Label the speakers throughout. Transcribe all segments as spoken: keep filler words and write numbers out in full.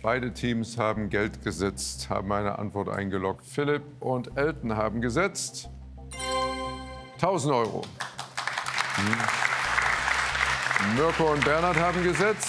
Speaker 1: Beide Teams haben Geld gesetzt, haben eine Antwort eingeloggt. Philipp und Elton haben gesetzt tausend Euro. Hm. Mirko und Bernhard haben gesetzt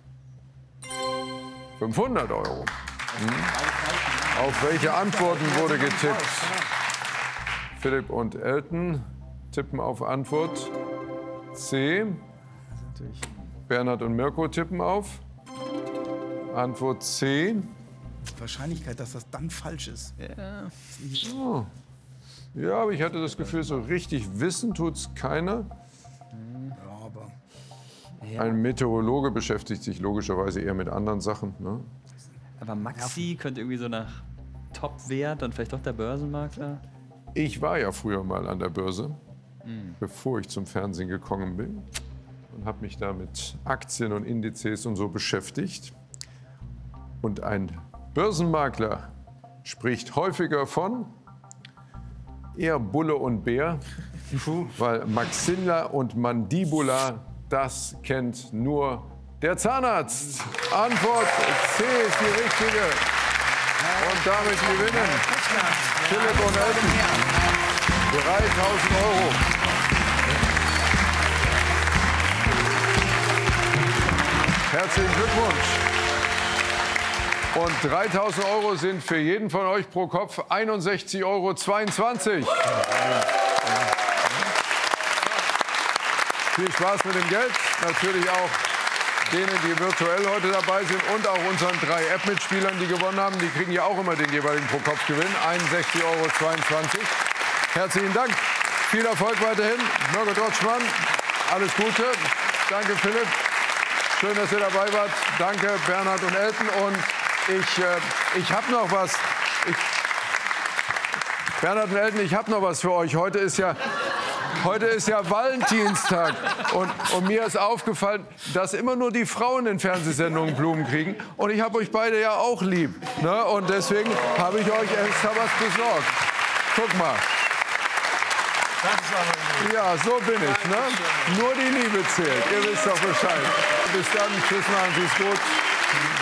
Speaker 1: fünfhundert Euro. Hm. Auf welche Antworten wurde getippt? Philipp und Elton tippen auf Antwort C. Bernhard und Mirko tippen auf Antwort C.
Speaker 2: Die Wahrscheinlichkeit, dass das dann falsch ist.
Speaker 3: Ja.
Speaker 1: Oh. Ja, aber ich hatte das Gefühl, so richtig wissen tut's keiner.
Speaker 2: Ja, aber
Speaker 1: Ein Meteorologe beschäftigt sich logischerweise eher mit anderen Sachen. Ne?
Speaker 3: Aber Maxi könnte irgendwie so nach Top-Wert, dann vielleicht doch der Börsenmakler.
Speaker 1: Ich war ja früher mal an der Börse, bevor ich zum Fernsehen gekommen bin. Und habe mich da mit Aktien und Indizes und so beschäftigt. Und ein Börsenmakler spricht häufiger von eher Bulle und Bär, weil Maxilla und Mandibula, das kennt nur der Zahnarzt. Antwort C ist die richtige. Und damit gewinnen Philipp und Elton dreitausend Euro. Herzlichen Glückwunsch. Und dreitausend Euro sind für jeden von euch pro Kopf einundsechzig Euro zweiundzwanzig. Viel Spaß mit dem Geld. Natürlich auch denen, die virtuell heute dabei sind und auch unseren drei App-Mitspielern, die gewonnen haben. Die kriegen ja auch immer den jeweiligen Pro-Kopf-Gewinn. einundsechzig Euro zweiundzwanzig. Herzlichen Dank. Viel Erfolg weiterhin. Mirko Dotschmann, alles Gute. Danke, Philipp. Schön, dass ihr dabei wart. Danke, Bernhard und Elton. Und ich, äh, ich habe noch was. Ich, Bernhard und Elton, ich habe noch was für euch. Heute ist ja, heute ist ja Valentinstag. Und, und mir ist aufgefallen, dass immer nur die Frauen in Fernsehsendungen Blumen kriegen. Und ich habe euch beide ja auch lieb. Ne? Und deswegen habe ich euch extra was besorgt. Guck mal. Ja, so bin ich. Ne? Nur die Liebe zählt. Ihr wisst doch Bescheid. Bis dann. Tschüss, machen Sie es gut.